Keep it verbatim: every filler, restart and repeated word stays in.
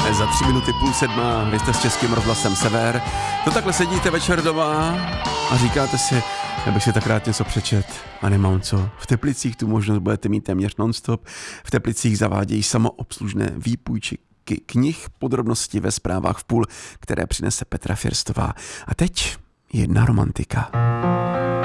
Za tři minuty půl sedma, vy jste s Českým rozhlasem Sever. To takhle sedíte večer doma a říkáte si, abych si tak rád něco přečet a nemám co. V Teplicích tu možnost budete mít téměř non-stop. V Teplicích zavádějí samoobslužné výpůjčky knih, podrobnosti ve zprávách v půl, které přinese Petra Firstová. A teď jedna romantika.